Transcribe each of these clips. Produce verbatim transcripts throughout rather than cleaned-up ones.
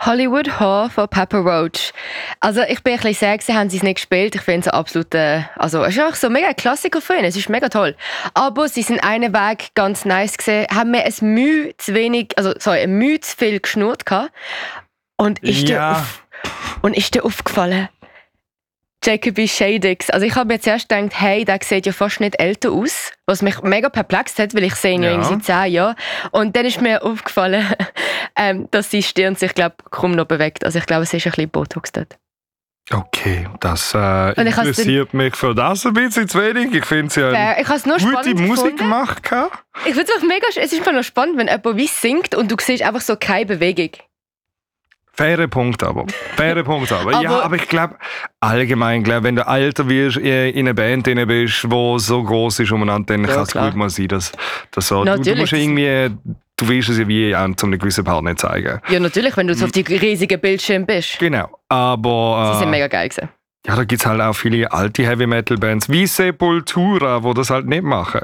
Hollywood Horror von Papa Roach. Also ich bin ein bisschen sehr gesehen, haben sie es nicht gespielt. Ich finde es absolut, äh, also es ist auch so mega ein Klassiker für ihn. Es ist mega toll. Aber sie sind einen Weg ganz nice gesehen, haben mir ein Mühe zu wenig, also sorry, ein Mühe zu viel geschnurrt gehabt. Und ist dir Ja. auf, und ist dir aufgefallen? Jacoby Shaddix. Also ich habe mir zuerst gedacht, hey, der sieht ja fast nicht älter aus, was mich mega perplex hat, weil ich sehe ihn ja, Ja. irgendwie seit zehn Jahren. Und dann ist mir aufgefallen, ähm, dass seine Stirn sich, glaube ich, kaum noch bewegt. Also ich glaube, es ist ein bisschen Botox dort. Okay, das äh, Und ich has interessiert mich für das ein bisschen zu wenig. Ich finde, sie haben Äh, ich habe es nur gute spannend Musik gefunden. gemacht. gehabt. Ich finde es einfach mega, es ist einfach noch spannend, wenn jemand wie singt und du siehst einfach so keine Bewegung. Faire Punkt aber. Faire Punkt aber. Aber- ja, aber ich glaube, allgemein, glaub, wenn du älter wirst, in einer Band drin bist, die so groß ist umeinander, dann Ja, kann es klar. gut mal sein, dass das so. Du, du Natürlich. musst irgendwie, du willst es ja wie auch zu einem gewissen Partner zeigen. Ja, natürlich, wenn du so auf die riesigen Bildschirmen bist. Genau. Aber. Sie sind Äh, mega geil gewesen. ja, da gibt es halt auch viele alte Heavy-Metal-Bands, wie Sepultura, die das halt nicht machen.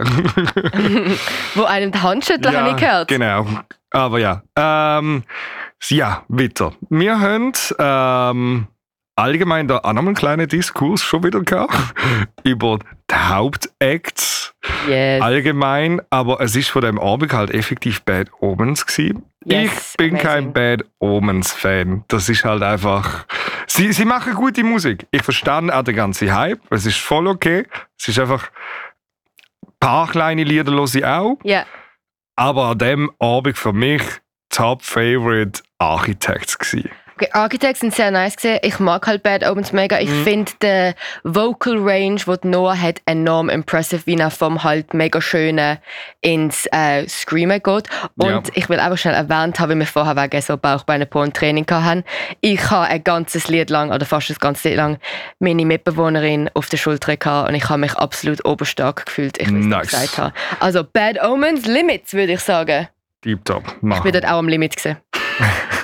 Wo einem die Handschütteln habe ich gehört. Genau. Aber ja. Ähm, ja, weiter. Wir haben ähm, allgemein da auch noch einen kleinen Diskurs schon wieder gehabt über die Hauptacts Yes. allgemein, aber es ist von dem Abend halt effektiv Bad Omens gewesen. Yes, ich bin amazing. kein Bad Omens Fan. Das ist halt einfach. Sie, sie machen gute Musik. Ich verstehe auch den ganzen Hype. Es ist voll okay. Es ist einfach ein paar kleine Lieder höre ich auch. Ja. Aber an dem Abend für mich Top Favorite Architects gsi. Okay, Architects sind sehr nice gewesen. Ich mag halt Bad Omens mega. Ich Mhm. finde den Vocal Range, den Noah hat, enorm impressive, wie er vom halt mega schönen ins äh, Screamen geht. Und Ja. ich will einfach schnell erwähnt haben, wie wir vorher wegen so Bauchbeine-Porn-Training hatten. Ich habe ein ganzes Lied lang, oder fast ein ganzes Lied lang, meine Mitbewohnerin auf der Schulter gehabt und ich habe mich absolut oberstark gefühlt. Ich will es Nice. nicht gesagt haben. Also Bad Omens Limits, würde ich sagen. Deep Top. Ich Machen. bin dort auch am Limit gewesen.